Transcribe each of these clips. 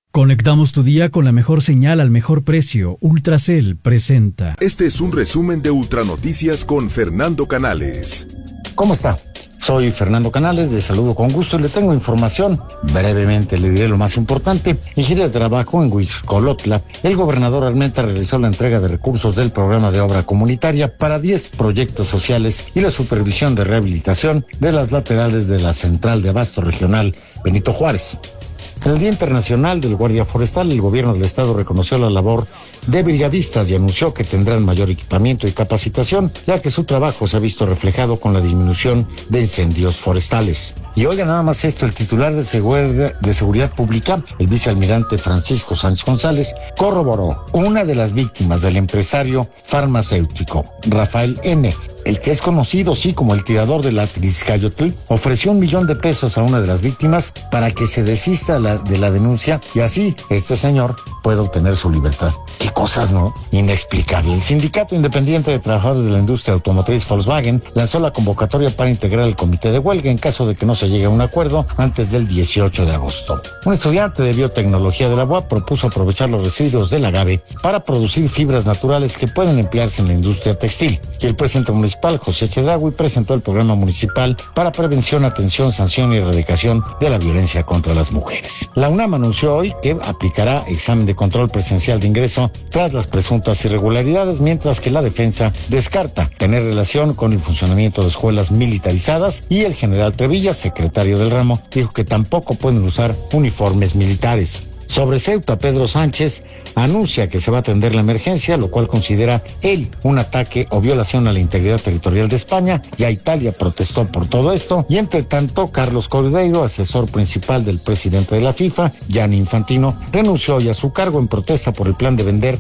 Conectamos tu día con la mejor señal al mejor precio. Ultracel presenta. Este es un resumen de Ultranoticias con Fernando Canales. ¿Cómo está? Soy Fernando Canales, le saludo con gusto y le tengo información. Brevemente le diré lo más importante. En gira de trabajo en Huixcolotla, el gobernador Armenta realizó la entrega de recursos del programa de obra comunitaria para 10 proyectos sociales y la supervisión de rehabilitación de las laterales de la Central de Abasto Regional Benito Juárez. En el Día Internacional del Guardia Forestal, el gobierno del estado reconoció la labor de brigadistas y anunció que tendrán mayor equipamiento y capacitación, ya que su trabajo se ha visto reflejado con la disminución de incendios forestales. Y oiga nada más esto, el titular de Seguridad Pública, el vicealmirante Francisco Sánchez González, corroboró una de las víctimas del empresario farmacéutico, Rafael N., el que es conocido, sí, como el tirador de la Atliscayotl, ofreció $1 millón a una de las víctimas para que se desista de la denuncia y así este señor pueda obtener su libertad. Qué cosas, ¿no? Inexplicable. El Sindicato Independiente de Trabajadores de la Industria Automotriz Volkswagen lanzó la convocatoria para integrar el comité de huelga en caso de que no se llegue a un acuerdo antes del 18 de agosto. Un estudiante de biotecnología de la UAP propuso aprovechar los residuos del agave para producir fibras naturales que pueden emplearse en la industria textil. Y el presidente municipal, José Chedraui, presentó el programa municipal para prevención, atención, sanción y erradicación de la violencia contra las mujeres. La UNAM anunció hoy que aplicará examen de control presencial de ingreso tras las presuntas irregularidades, mientras que la defensa descarta tener relación con el funcionamiento de escuelas militarizadas y el general Trevilla, secretario del ramo, dijo que tampoco pueden usar uniformes militares. Sobre Ceuta, Pedro Sánchez anuncia que se va a atender la emergencia, lo cual considera él un ataque o violación a la integridad territorial de España. Ya Italia protestó por todo esto y entre tanto Carlos Cordeiro, asesor principal del presidente de la FIFA, Gianni Infantino, renunció hoy a su cargo en protesta por el plan de vender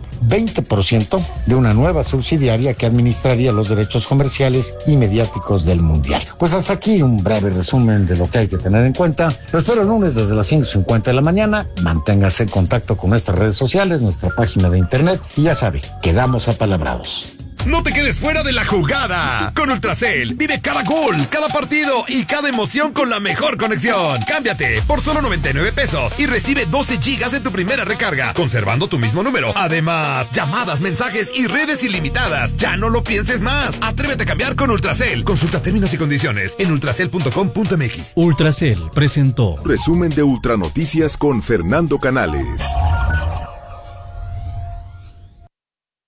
20% de una nueva subsidiaria que administraría los derechos comerciales y mediáticos del Mundial. Pues hasta aquí un breve resumen de lo que hay que tener en cuenta. Lo espero el lunes desde las 5:50 de la mañana. Manténgase en contacto con nuestras redes sociales, nuestra página de internet y ya sabe, quedamos apalabrados. No te quedes fuera de la jugada. Con Ultracel, vive cada gol, cada partido y cada emoción con la mejor conexión. Cámbiate por solo $99 y recibe 12 gigas en tu primera recarga, conservando tu mismo número. Además, llamadas, mensajes y redes ilimitadas. Ya no lo pienses más. Atrévete a cambiar con Ultracel. Consulta términos y condiciones en ultracel.com.mx. Ultracel presentó. Resumen de Ultranoticias con Fernando Canales.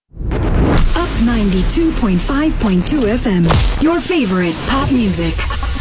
92.5.2 FM, your favorite pop music.